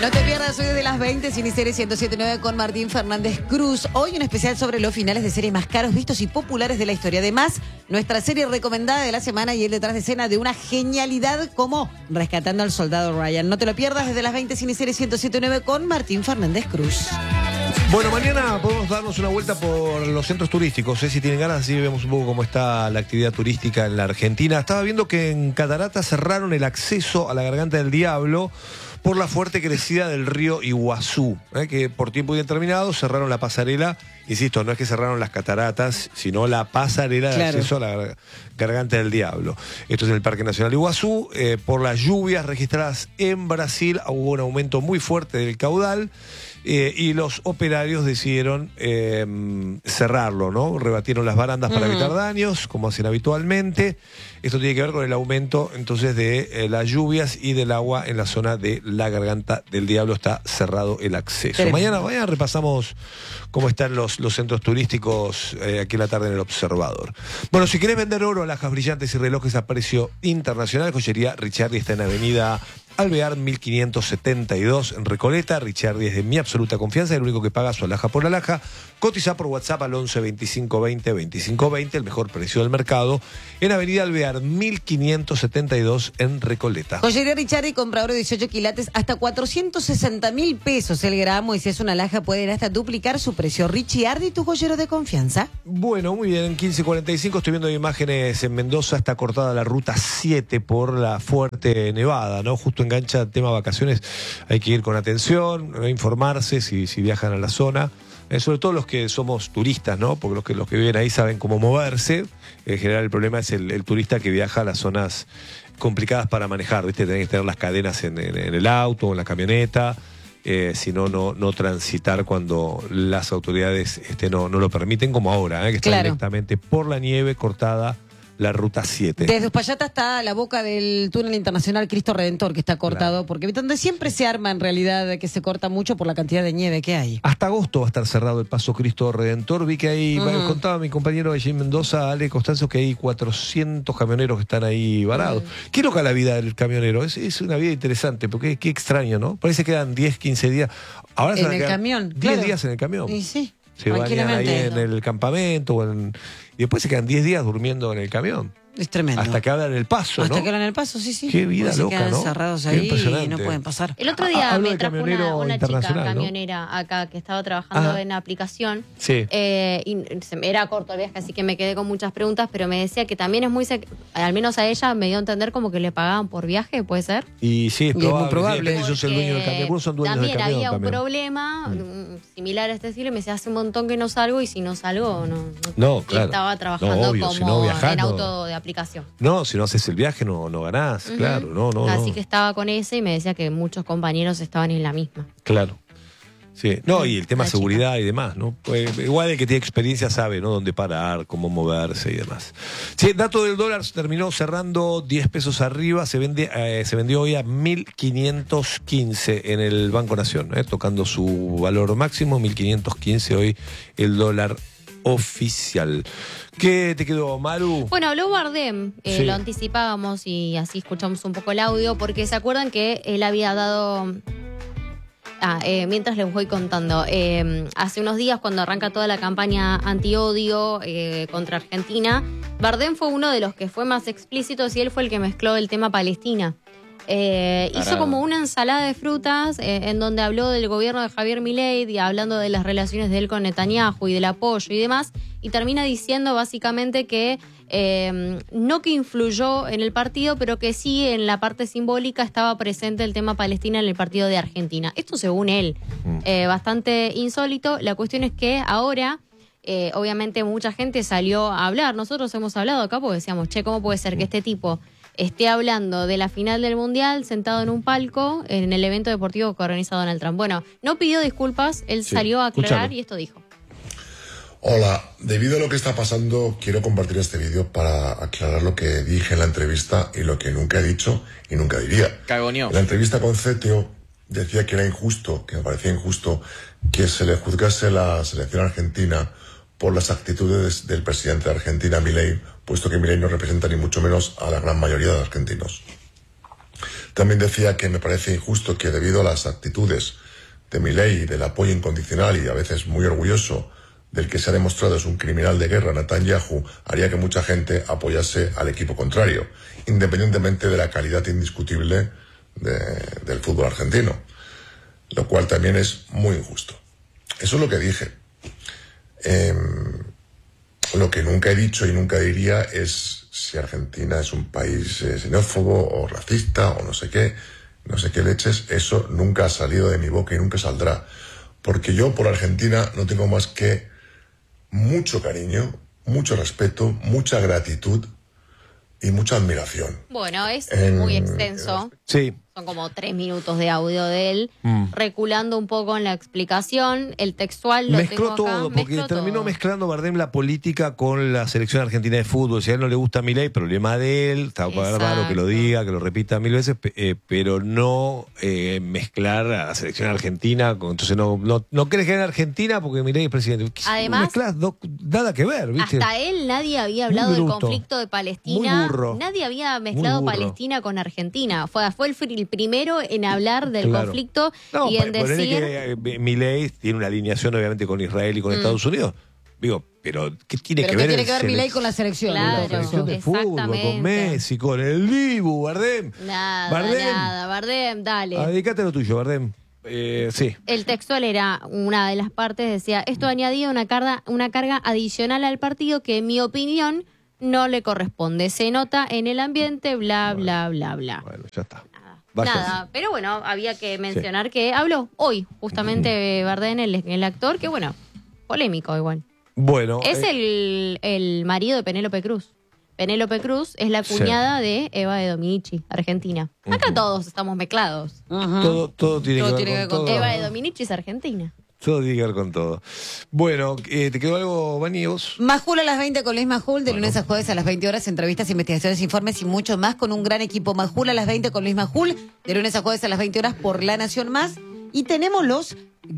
No te pierdas hoy desde las 20, Cineserie 107.9 con Martín Fernández Cruz. Hoy un especial sobre los finales de serie más caros, vistos y populares de la historia. Además, nuestra serie recomendada de la semana y el detrás de escena de una genialidad como Rescatando al Soldado Ryan. No te lo pierdas desde las 20, Cineserie 107.9 con Martín Fernández Cruz. Bueno, mañana podemos darnos una vuelta por los centros turísticos, si tienen ganas, así vemos un poco cómo está la actividad turística en la Argentina. Estaba viendo que en Cataratas cerraron el acceso a la Garganta del Diablo por la fuerte crecida del río Iguazú, que por tiempo indeterminado cerraron la pasarela. Insisto, no es que cerraron las cataratas, sino la pasarela de acceso a la Garganta del Diablo. Esto es en el Parque Nacional Iguazú. Por las lluvias registradas en Brasil hubo un aumento muy fuerte del caudal. Y los operarios decidieron cerrarlo, ¿no? Rebatieron las barandas para evitar daños, como hacen habitualmente. Esto tiene que ver con el aumento, entonces, de las lluvias y del agua en la zona de la Garganta del Diablo. Está cerrado el acceso. Mañana repasamos cómo están los centros turísticos aquí en la tarde en el Observador. Bueno, si querés vender oro, alhajas brillantes y relojes a precio internacional, Joyería Ricciardi está en Avenida Alvear 1572 en Recoleta. Ricciardi es de mi absoluta confianza, el único que paga su alhaja por alhaja. Cotiza por WhatsApp al 11 25 20 25 20, el mejor precio del mercado, en Avenida Alvear 1572 en Recoleta. Joyería Ricciardi compra oro 18 quilates hasta 460.000 pesos el gramo, y si es una alhaja pueden hasta duplicar su precio. Ricciardi, tu joyero de confianza. Bueno, muy bien, en 15:45 estoy viendo imágenes en Mendoza. Está cortada la ruta 7 por la fuerte nevada, ¿no? Justo engancha el tema vacaciones, hay que ir con atención, informarse si viajan a la zona, sobre todo los que somos turistas, ¿no? Porque los que viven ahí saben cómo moverse. En general el problema es el turista que viaja a las zonas complicadas para manejar, ¿viste? Tenés que tener las cadenas en el auto o en la camioneta, si no transitar cuando las autoridades no lo permiten, como ahora, que está directamente por la nieve cortada la ruta 7. Desde Uspallata hasta la boca del túnel internacional Cristo Redentor, que está cortado, porque donde siempre se arma en realidad que se corta mucho por la cantidad de nieve que hay. Hasta agosto va a estar cerrado el paso Cristo Redentor. Vi que hay, contaba mi compañero allí en Mendoza, Ale Costanzo, que hay 400 camioneros que están ahí varados. Qué loca la vida del camionero, es una vida interesante, porque qué extraño, ¿no? Parece que quedan 10, 15 días. Ahora en el camión, 10 días en el camión. Y sí. Se bañan ahí en el campamento y después se quedan 10 días durmiendo en el camión. Es tremendo. Hasta que abran el paso, ¿no? Hasta que abran el paso, sí. Qué vida loca, se quedan ¿no? encerrados ahí y no pueden pasar. El otro día me trajo una chica camionera acá que estaba trabajando en aplicación. Sí. Y era corto el viaje, así que me quedé con muchas preguntas, pero me decía que también es muy... al menos a ella me dio a entender como que le pagaban por viaje, ¿puede ser? Y sí, es probable. Sí, sos el dueño del camión. Algunos son dueños del camión. También había un problema similar a este estilo, y me decía, hace un montón que no salgo, y si no salgo, no claro. Estaba trabajando como en auto de aplicación. No, si no haces el viaje no ganás, claro, no. Así que estaba con ese y me decía que muchos compañeros estaban en la misma. Claro. Sí, y el tema seguridad y demás, ¿no? Pues, igual el que tiene experiencia sabe, ¿no? Dónde parar, cómo moverse y demás. Sí, el dato del dólar terminó cerrando 10 pesos arriba, se vendió hoy a 1.515 en el Banco Nación, tocando su valor máximo, 1.515 hoy el dólar oficial. ¿Qué te quedó, Maru? Bueno, habló Bardem, lo anticipábamos y así escuchamos un poco el audio, porque se acuerdan que él había dado... mientras les voy contando, hace unos días, cuando arranca toda la campaña antiodio contra Argentina, Bardem fue uno de los que fue más explícitos, y él fue el que mezcló el tema Palestina. Hizo como una ensalada de frutas en donde habló del gobierno de Javier Milei, y hablando de las relaciones de él con Netanyahu y del apoyo y demás, y termina diciendo básicamente que no que influyó en el partido, pero que sí en la parte simbólica estaba presente el tema Palestina en el partido de Argentina. Esto según él, bastante insólito. La cuestión es que ahora... obviamente mucha gente salió a hablar. Nosotros hemos hablado acá porque decíamos, ¿cómo puede ser que este tipo esté hablando de la final del Mundial sentado en un palco en el evento deportivo que organiza Donald Trump? Bueno, no pidió disculpas, él salió a aclarar y esto dijo. Hola, debido a lo que está pasando, quiero compartir este vídeo para aclarar lo que dije en la entrevista y lo que nunca he dicho y nunca diría. Cagoneó. En la entrevista con CETEO decía que era injusto, que me parecía injusto que se le juzgase la selección argentina por las actitudes del presidente de Argentina, Milei, puesto que Milei no representa ni mucho menos a la gran mayoría de argentinos. También decía que me parece injusto que debido a las actitudes de Milei y del apoyo incondicional y a veces muy orgulloso del que se ha demostrado es un criminal de guerra, Netanyahu, haría que mucha gente apoyase al equipo contrario, independientemente de la calidad indiscutible del fútbol argentino, lo cual también es muy injusto. Eso es lo que dije. Lo que nunca he dicho y nunca diría es si Argentina es un país xenófobo o racista o no sé qué leches. Eso nunca ha salido de mi boca y nunca saldrá. Porque yo por Argentina no tengo más que mucho cariño, mucho respeto, mucha gratitud y mucha admiración. Bueno, es muy extenso. Sí. Son como 3 minutos de audio de él, reculando un poco en la explicación. El textual lo Mezcló tengo acá. todo, porque terminó mezclando Bardem la política con la selección argentina de fútbol. Si a él no le gusta Milei, problema de él, está bárbaro que lo diga, que lo repita 1000 veces, pero no mezclar a la selección argentina. Entonces no crees que en Argentina porque Milei es presidente. Además, nada que ver, ¿viste? Hasta él nadie había hablado del conflicto de Palestina. Muy burro. Nadie había mezclado Palestina con Argentina. Fue el primero en hablar del conflicto y en decir que Milei tiene una alineación obviamente con Israel y con Estados Unidos. Digo, pero ¿qué tiene que ver? ¿Qué tiene que ver Milei con la selección? Claro, la selección de fútbol, con Messi, con el Dibu, Bardem. Nada, Bardem, dale. Dedicate a lo tuyo, Bardem. Sí. El textual era, una de las partes decía, esto añadía una carga adicional al partido que en mi opinión no le corresponde. Se nota en el ambiente, bla, bla, bla, bla. Bueno, ya está. Nada, pero bueno, había que mencionar que habló hoy justamente Bardem, el actor, que bueno, polémico igual. Bueno. Es el marido de Penélope Cruz. Penélope Cruz es la cuñada de Eva de Dominici, Argentina. Acá todos estamos mezclados. Todo tiene que ver con todo. Eva de Dominici es argentina. Todo tiene que ver con todo. Bueno, ¿te quedó algo, Vani, vos? Majul a las 20 con Luis Majul, de lunes a jueves a las 20 horas, entrevistas, investigaciones, informes y mucho más con un gran equipo. Majul a las 20 con Luis Majul, de lunes a jueves a las 20 horas por La Nación Más. Y tenemos los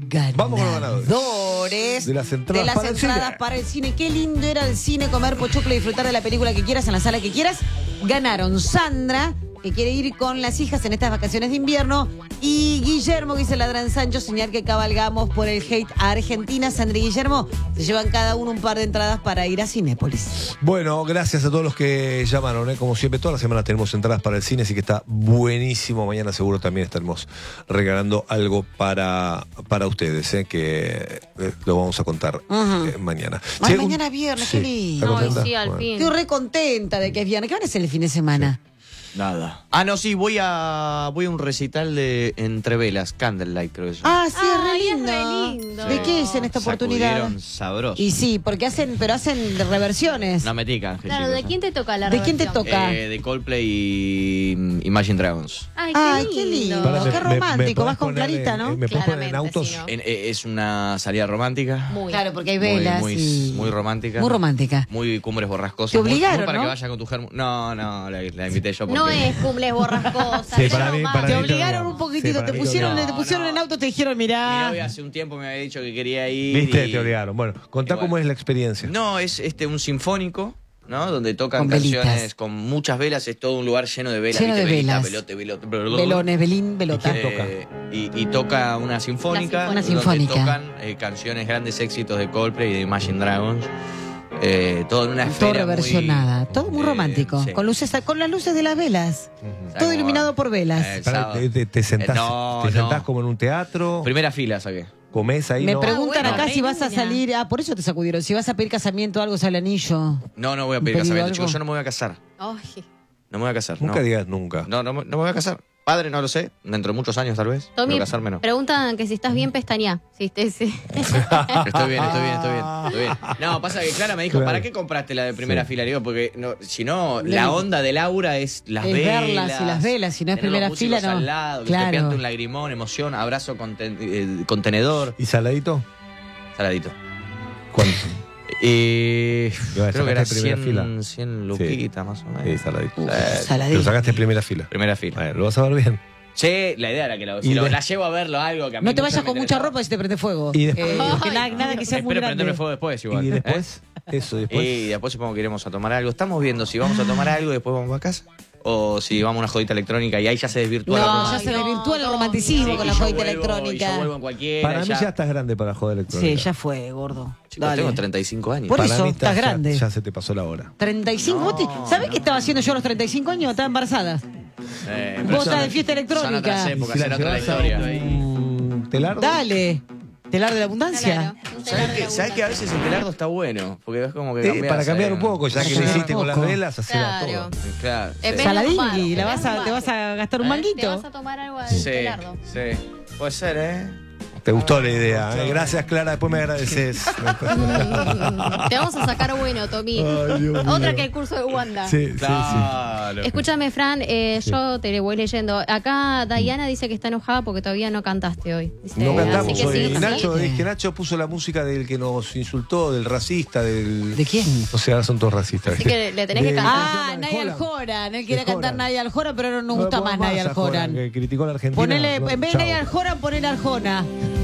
ganadores de las entradas, para el cine. Qué lindo era el cine, comer pochoclo y disfrutar de la película que quieras en la sala que quieras. Ganaron Sandra, que quiere ir con las hijas en estas vacaciones de invierno, y Guillermo, que dice Ladrán Sancho, señal que cabalgamos por el hate a Argentina. Sandra y Guillermo se llevan cada uno un par de entradas para ir a Cinépolis. Bueno, gracias a todos los que llamaron, como siempre, todas las semanas tenemos entradas para el cine, así que está buenísimo. Mañana seguro también estaremos regalando algo para ustedes, que lo vamos a contar mañana. Ay, mañana viernes, qué lindo. Sí, al fin. Estoy re contenta de que es viernes. ¿Qué van a hacer el fin de semana? Nada. No, sí, voy a un recital de Entre Velas, Candlelight, creo que es. Ah, sí, es re es lindo. re lindo. ¿De qué es en esta oportunidad? Sacudieron sabroso. Y sí, porque hacen reversiones. Una metica, Ángel. Claro, ¿de quién te toca la ¿De quién te reversión? toca? De Coldplay y Imagine Dragons. Ay, qué lindo. Qué romántico, vas con Clarita, ¿no? ¿Me puedes poner en Claramente, autos? sí, ¿no? Es una salida romántica. Muy. Claro, porque hay velas. Muy romántica. Muy romántica. Muy cumbres borrascosas. Te obligaron, muy para ¿no? que vaya con tu germo. No, la invité yo porque... No es cumbres borrascosas. Sí, para mí- para Te mí obligaron un poquitito, para te mí pusieron no. en auto, te dijeron, Mi mirá. novia hace un tiempo me había dicho que quería ir. ¿Viste? y- Te obligaron. Bueno, contá Igual. cómo es la experiencia. No, es un sinfónico, ¿no? Donde tocan Con canciones velitas. con muchas velas, es todo un lugar lleno de velas. Lleno ¿viste? de Velita, velas. velote, Velones, velín, velota. Y toca una sinfónica. Una donde sinfónica. tocan canciones, grandes éxitos de Coldplay y de Imagine Dragons. Todo en una Todo esfera reversionada, todo muy romántico. sí. Con las luces de las velas. Todo iluminado por velas. Pará, te sentás, No, te sentás no. como en un teatro, Primera fila saqué. comés ahí. Me ¿no? preguntan bueno, acá si vas a reina. salir. Por eso te sacudieron. Si vas a pedir casamiento o algo, sale anillo. No voy a ¿Un pedir pedido casamiento, algo? chicos. Yo no me voy a casar. Ay, No me voy a casar. Nunca no. digas nunca. No me voy a casar. Padre, no lo sé. Dentro de muchos años, tal vez. Tommy, Pero casarme no. preguntan que si estás bien pestañá. Sí. Estoy bien. No, pasa que Clara me dijo, Claro. ¿para qué compraste la de primera fila? Le digo, porque si no, la onda de Laura es las Es velas. verlas y las velas, si no es tener primera los fila, músicos no. al lado, que Claro. te piante un lagrimón, emoción, abrazo contenedor, ¿Y saladito? saladito. ¿Cuánto? Creo que era sacaste primera 100 luquitas más o menos. Sí, saladito. Sí. Saladito. Lo sacaste en primera fila. Primera fila. Bueno, lo vas a ver bien. Sí, la idea era que Y la llevo a verlo algo que a mí No te mucho vayas me con mucha interesaba. ropa y se te prende fuego. Y después- que nada que sea muy Espero grande. prenderme fuego después igual. Y después, eso, después. Y después supongo que iremos a tomar algo. Estamos viendo si vamos a tomar algo y después vamos a casa. o si vamos a una jodita electrónica y ahí ya se desvirtúa la No, cosa. ya se desvirtúa el romanticismo Sí, con y la yo jodita vuelvo, electrónica. y yo vuelvo en cualquiera. Para mí ya estás grande para joder electrónica. Sí, ya fue, gordo. Chicos, Dale. tengo 35 años. Por Para eso, mí estás ya- grande. Ya se te pasó la hora. 35, ¿vos ¿sabés qué estaba haciendo yo a los 35 años? Estaba embarazada. Pero Vos estás de fiesta son otras electrónica. épocas, Si la era otra la llevas a historia. un telardo. Dale. ¿Telar de la abundancia? Claro. ¿Sabés que a veces el telardo está bueno? Porque es como que cambiás, Para cambiar un poco, ya Para que lo cambiar hiciste un con las poco. velas, hacerla Claro. todo. Claro. En vez de Saladín, tomar, y en te vez de vas a gastar un ¿Eh? manguito. Te vas a tomar algo del Sí, telardo. sí. Puede ser, ¿eh? Te gustó la idea. Gracias, Clara. Después me agradeces. Te vamos a sacar bueno, Tommy. Ay, Dios mío. Otra que el curso de Wanda. Sí, sí, sí. Claro. Escúchame, Fran, yo te voy leyendo. Acá Diana dice que está enojada porque todavía no cantaste hoy. Dice, No así cantamos que hoy. sigue Nacho, así. es que Nacho puso la música del que nos insultó, del racista, del. ¿De quién? O sea, ahora son todos racistas. Así que le tenés que cantar. Ah, Nadia Aljoran. Él quería cantar Joran. Nadia Aljoran, pero no nos gusta más Nadia Joran, Aljoran. que criticó a la Argentina. Ponele, No, en vez de chao. Nadia Aljoran, ponele Arjona.